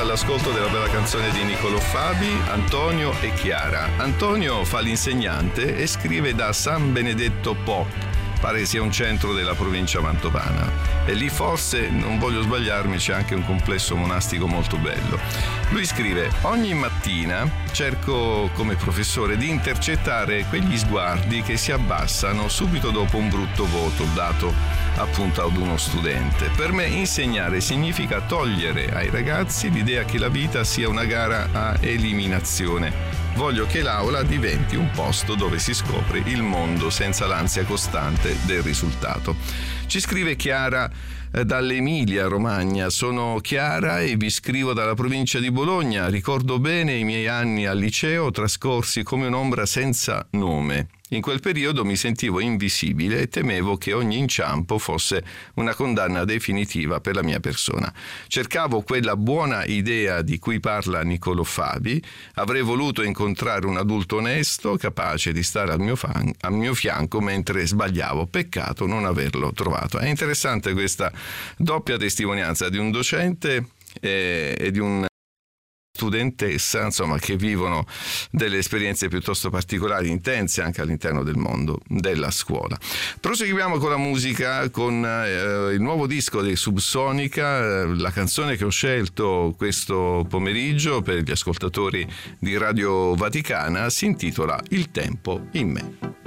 all'ascolto della bella canzone di Niccolò Fabi, Antonio e Chiara. Antonio fa l'insegnante e scrive da San Benedetto Po, pare sia un centro della provincia mantovana, e lì forse, non voglio sbagliarmi, c'è anche un complesso monastico molto bello. Lui scrive: ogni mattina cerco come professore di intercettare quegli sguardi che si abbassano subito dopo un brutto voto dato appunto ad uno studente. Per me insegnare significa togliere ai ragazzi l'idea che la vita sia una gara a eliminazione. Voglio che l'aula diventi un posto dove si scopre il mondo senza l'ansia costante del risultato. Ci scrive Chiara dall'Emilia Romagna. Sono Chiara e vi scrivo dalla provincia di Bologna. Ricordo bene i miei anni al liceo trascorsi come un'ombra senza nome. In quel periodo mi sentivo invisibile e temevo che ogni inciampo fosse una condanna definitiva per la mia persona. Cercavo quella buona idea di cui parla Niccolò Fabi. Avrei voluto incontrare un adulto onesto, capace di stare al mio fianco mentre sbagliavo. Peccato non averlo trovato. È interessante questa doppia testimonianza di un docente e di un studentessa, insomma, che vivono delle esperienze piuttosto particolari, intense anche all'interno del mondo della scuola. Proseguiamo con la musica, con il nuovo disco dei Subsonica. La canzone che ho scelto questo pomeriggio per gli ascoltatori di Radio Vaticana si intitola Il tempo in me.